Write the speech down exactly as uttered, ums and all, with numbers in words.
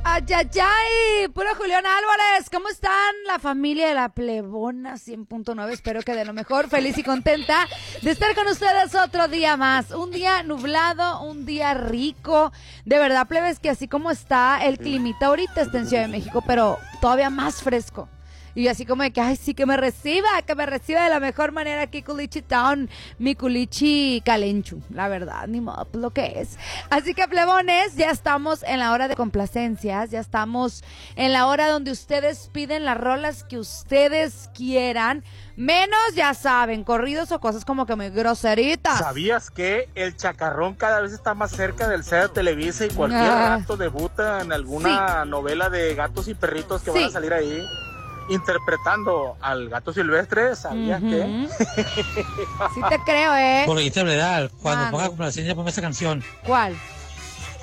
Ay, ay, ay, puro Julián Álvarez, ¿cómo están? La familia de la Plebona cien punto nueve, espero que de lo mejor, feliz y contenta de estar con ustedes otro día más, un día nublado, un día rico, de verdad, plebes, que así como está el climita ahorita está en Ciudad de México, pero todavía más fresco. Y así como de que, ay, sí, que me reciba, que me reciba de la mejor manera aquí Culichi Town, mi Culichi Calenchu, la verdad, ni modo, pues lo que es. Así que, plebones, ya estamos en la hora de complacencias, ya estamos en la hora donde ustedes piden las rolas que ustedes quieran, menos, ya saben, corridos o cosas como que muy groseritas. ¿Sabías que el chacarrón cada vez está más cerca del set de Televisa y cualquier Ah. rato debuta en alguna Sí. novela de gatos y perritos que Sí. van a salir ahí? Interpretando al gato silvestre, ¿sabías Ujú. que? Sí te creo, ¿eh? Por lo que verdad, cuando Mande. ponga complacencia, ponme esa canción. ¿Cuál?